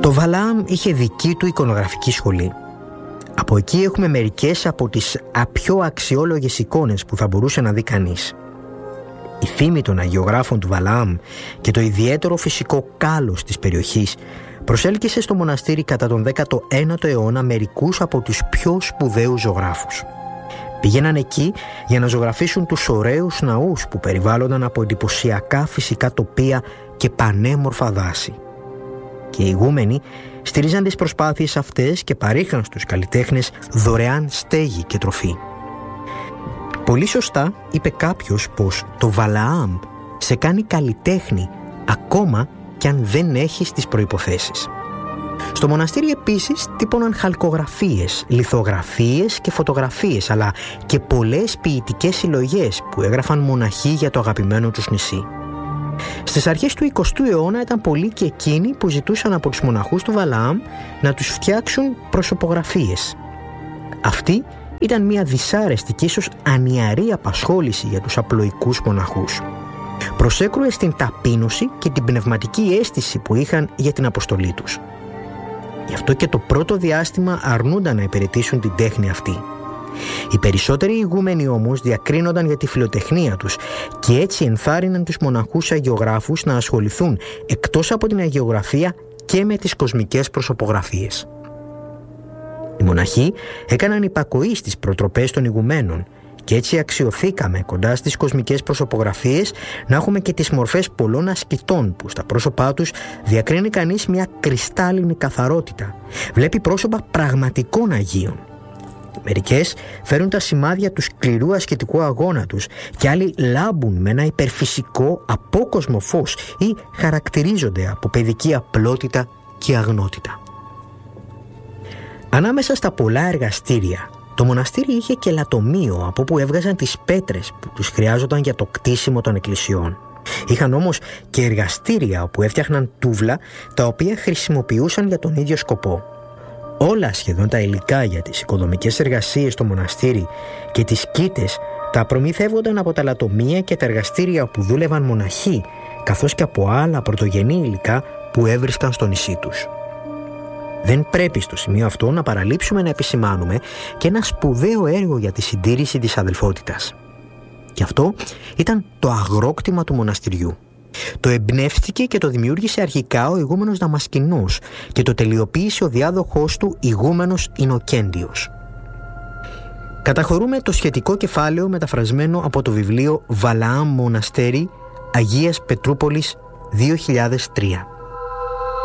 Το Βαλαάμ είχε δική του εικονογραφική σχολή. Από εκεί έχουμε μερικές από τις πιο αξιόλογες εικόνες που θα μπορούσε να δει κανείς. Η φήμη των αγιογράφων του Βαλαάμ και το ιδιαίτερο φυσικό κάλος της περιοχής προσέλκυσε στο μοναστήρι κατά τον 19ο αιώνα μερικούς από τους πιο σπουδαίους ζωγράφους. Πήγαιναν εκεί για να ζωγραφίσουν τους ωραίους ναούς που περιβάλλονταν από εντυπωσιακά φυσικά τοπία και πανέμορφα δάση. Και οι ηγούμενοι στηρίζαν τις προσπάθειες αυτές και παρήχαν στους καλλιτέχνες δωρεάν στέγη και τροφή. Πολύ σωστά είπε κάποιος πως το Βαλαάμ σε κάνει καλλιτέχνη ακόμα κι αν δεν έχεις τις προϋποθέσεις. Στο μοναστήρι επίσης τύπωναν χαλκογραφίες, λιθογραφίες και φωτογραφίες, αλλά και πολλές ποιητικές συλλογές που έγραφαν μοναχοί για το αγαπημένο τους νησί. Στις αρχές του 20ου αιώνα ήταν πολλοί και εκείνοι που ζητούσαν από τους μοναχούς του Βαλαάμ να τους φτιάξουν προσωπογραφίες. Αυτή ήταν μια δυσάρεστη και ίσως ανιαρή απασχόληση για τους απλοϊκούς μοναχούς. Προσέκρουε στην ταπείνωση και την πνευματική αίσθηση που είχαν για την αποστολή τους. Γι' αυτό και το πρώτο διάστημα αρνούνταν να υπηρετήσουν την τέχνη αυτή. Οι περισσότεροι ηγούμενοι όμως διακρίνονταν για τη φιλοτεχνία τους και έτσι ενθάρρυναν τους μοναχούς αγιογράφους να ασχοληθούν εκτός από την αγιογραφία και με τις κοσμικές προσωπογραφίες. Οι μοναχοί έκαναν υπακοή στις προτροπές των ηγουμένων και έτσι αξιοθήκαμε κοντά στις κοσμικές προσωπογραφίες να έχουμε και τις μορφές πολλών ασκητών που στα πρόσωπά τους διακρίνει κανείς μια κρυστάλλινη καθαρότητα. Βλέπει πρόσωπα πραγματικών Αγίων. Μερικές φέρουν τα σημάδια του σκληρού ασκητικού αγώνα τους και άλλοι λάμπουν με ένα υπερφυσικό απόκοσμο φως ή χαρακτηρίζονται από παιδική απλότητα και αγνότητα. Ανάμεσα στα πολλά εργαστήρια, το μοναστήρι είχε και λατομείο από όπου έβγαζαν τις πέτρες που τους χρειάζονταν για το κτίσιμο των εκκλησιών. Είχαν όμως και εργαστήρια όπου έφτιαχναν τούβλα τα οποία χρησιμοποιούσαν για τον ίδιο σκοπό. Όλα σχεδόν τα υλικά για τις οικοδομικές εργασίες στο μοναστήρι και τις κήτες τα προμηθεύονταν από τα λατομεία και τα εργαστήρια που δούλευαν μοναχοί, καθώς και από άλλα πρωτογενή υλικά που έβρισκαν στο νησί τους. Δεν πρέπει στο σημείο αυτό να παραλείψουμε να επισημάνουμε και ένα σπουδαίο έργο για τη συντήρηση της αδελφότητας. Και αυτό ήταν το αγρόκτημα του μοναστηριού. Το εμπνεύστηκε και το δημιούργησε αρχικά ο ηγούμενος Δαμασκηνός και το τελειοποίησε ο διάδοχός του ηγούμενος Ινοκέντιος. Καταχωρούμε το σχετικό κεφάλαιο μεταφρασμένο από το βιβλίο «Βαλαάμ Μοναστέρι Αγίας Πετρούπολης 2003».